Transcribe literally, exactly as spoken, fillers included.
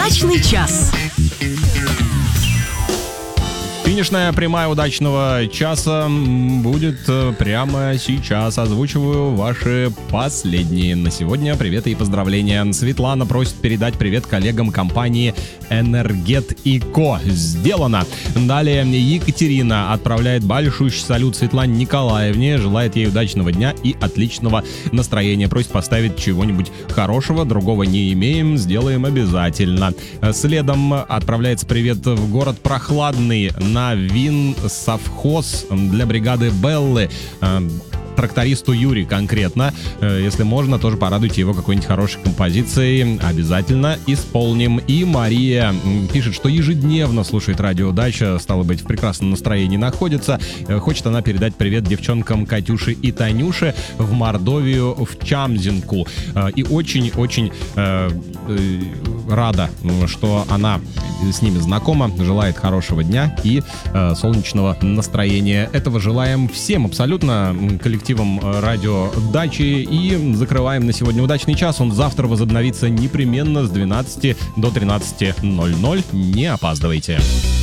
Удачный час. Финишная прямая удачного часа будет прямо сейчас. Озвучиваю ваши последние на сегодня приветы и поздравления. Светлана просит передать привет коллегам компании Энергет и Ко. Сделано. Далее Екатерина отправляет большущий салют Светлане Николаевне. Желает ей удачного дня и отличного настроения. Просит поставить чего-нибь хорошего. Другого не имеем. Сделаем обязательно. Следом отправляется привет в город Прохладный на Винсовхоз для бригады Беллы. Трактористу Юре конкретно. Если можно, тоже порадуйте его какой-нибудь хорошей композицией. Обязательно исполним. И Мария пишет, что ежедневно слушает радио «Дача», стало быть, в прекрасном настроении находится. Хочет она передать привет девчонкам Катюше и Танюше в Мордовию, в Чамзинку. И очень-очень э, э, рада, что она с ними знакома. Желает хорошего дня и э, солнечного настроения. Этого желаем всем абсолютно коллективам радио «Дачи». И закрываем на сегодня удачный час. Он завтра возобновится непременно с двенадцати до тринадцати ноль ноль. Не опаздывайте.